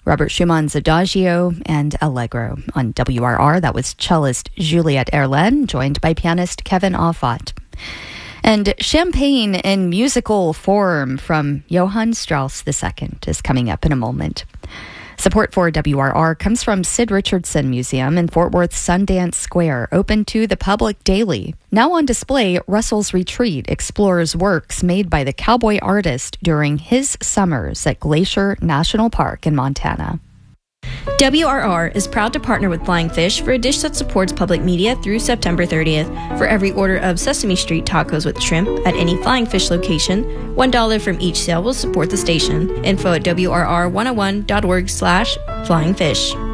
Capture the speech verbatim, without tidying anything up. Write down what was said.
Robert Schumann's Adagio and Allegro. On W R R, that was cellist Juliette Erlen, joined by pianist Kevin Offat. And Champagne in musical form from Johann Strauss the Second is coming up in a moment. Support for W R R comes from Sid Richardson Museum in Fort Worth Sundance Square, open to the public daily. Now on display, Russell's Retreat explores works made by the cowboy artist during his summers at Glacier National Park in Montana. W R R is proud to partner with Flying Fish for a dish that supports public media through September thirtieth. For every order of Sesame Street tacos with shrimp at any Flying Fish location, one dollar from each sale will support the station. Info at W R R one oh one dot org slash Flying Fish.